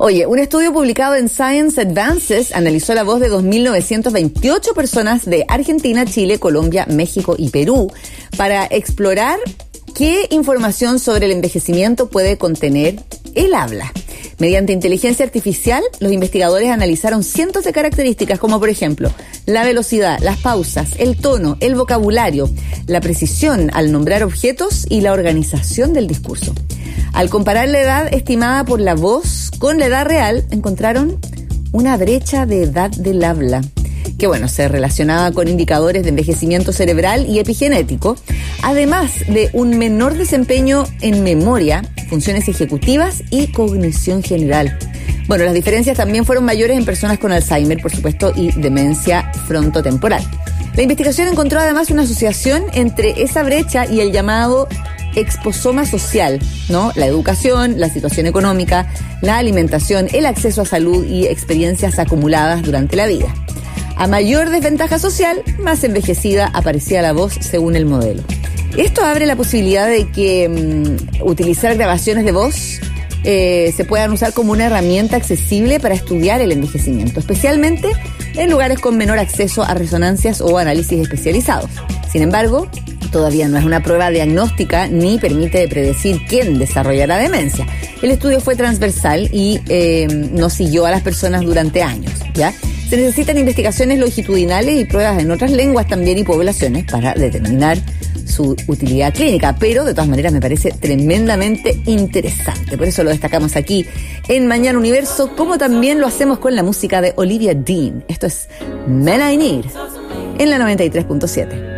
Oye, un estudio publicado en Science Advances analizó la voz de 2.928 personas de Argentina, Chile, Colombia, México y Perú para explorar qué información sobre el envejecimiento puede contener el habla. Mediante inteligencia artificial, los investigadores analizaron cientos de características como, por ejemplo, la velocidad, las pausas, el tono, el vocabulario, la precisión al nombrar objetos y la organización del discurso. Al comparar la edad estimada por la voz con la edad real, encontraron una brecha de edad del habla, que se relacionaba con indicadores de envejecimiento cerebral y epigenético, además de un menor desempeño en memoria, funciones ejecutivas y cognición general. Las diferencias también fueron mayores en personas con Alzheimer, por supuesto, y demencia frontotemporal. La investigación encontró además una asociación entre esa brecha y el llamado exposoma social, ¿no? La educación, la situación económica, la alimentación, el acceso a salud y experiencias acumuladas durante la vida. A mayor desventaja social, más envejecida aparecía la voz según el modelo. Esto abre la posibilidad de que utilizar grabaciones de voz se puedan usar como una herramienta accesible para estudiar el envejecimiento, especialmente en lugares con menor acceso a resonancias o análisis especializados. Sin embargo, todavía no es una prueba diagnóstica ni permite predecir quién desarrollará demencia. El estudio fue transversal y no siguió a las personas durante años, ¿ya? Se necesitan investigaciones longitudinales y pruebas en otras lenguas también y poblaciones para determinar su utilidad clínica, pero de todas maneras me parece tremendamente interesante. Por eso lo destacamos aquí en Mañana Universo, como también lo hacemos con la música de Olivia Dean. Esto es Men I Need en la 93.7.